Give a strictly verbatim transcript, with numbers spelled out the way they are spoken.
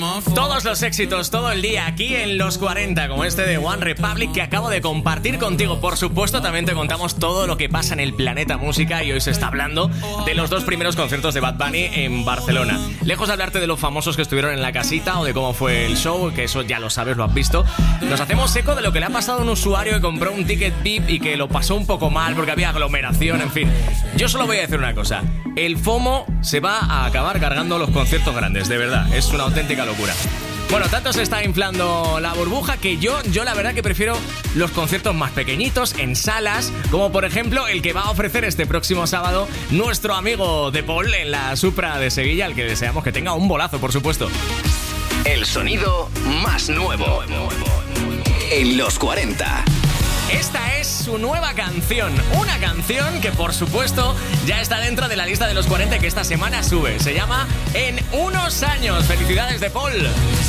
Todos los éxitos, todo el día, aquí en Los cuarenta, como este de One Republic que acabo de compartir contigo. Por supuesto, también te contamos todo lo que pasa en el planeta música y hoy se está hablando de los dos primeros conciertos de Bad Bunny en Barcelona. Lejos de hablarte de los famosos que estuvieron en la casita o de cómo fue el show, que eso ya lo sabes, lo has visto, nos hacemos eco de lo que le ha pasado a un usuario que compró un ticket V I P y que lo pasó un poco mal porque había aglomeración, en fin. Yo solo voy a decir una cosa: el FOMO se va a acabar cargando los conciertos grandes, de verdad, es una auténtica locura. Bueno, tanto se está inflando la burbuja que yo, yo la verdad que prefiero los conciertos más pequeñitos, en salas, como por ejemplo el que va a ofrecer este próximo sábado nuestro amigo De Paul en la Supra de Sevilla, al que deseamos que tenga un bolazo, por supuesto. El sonido más nuevo en Los cuarenta. Esta es su nueva canción, una canción que por supuesto ya está dentro de la lista de los cuarenta que esta semana sube. Se llama En unos años. ¡Felicidades, De Paul!